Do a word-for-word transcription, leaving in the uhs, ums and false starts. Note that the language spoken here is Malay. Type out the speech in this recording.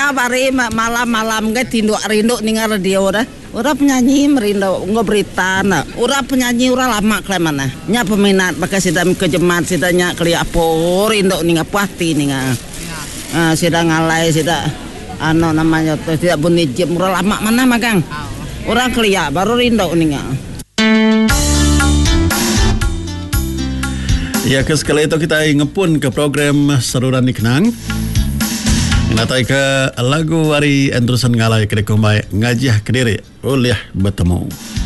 Kelia bari malam-malam ke tinduk rindu ninga radio dah. Ura penyanyi merindu nggak berita na. Ura penyanyi ura lama kemana? Nya peminat pakai sidam kejemat sidanya kelia po rindu ninga puati ninga. Ah sidang ngalai sida ano namanya tuh tidak bunyi jam ura lama mana magang. Ura kelia baru rindu ninga. Ya sekali itu kita ngepun ke program Saluran Dikenang. Natai ke lagu hari Andrusan ngalai kedekong baik ngajih kediri uliah bertemu.